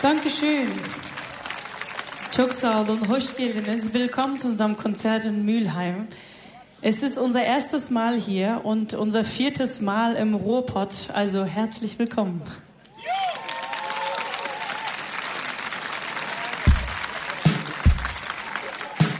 Dankeschön. Çok sağ olun, hoş geldiniz. Willkommen zu unserem Konzert in Mülheim. Es ist unser erstes Mal hier und unser 4. Mal im Ruhrpott, also herzlich willkommen.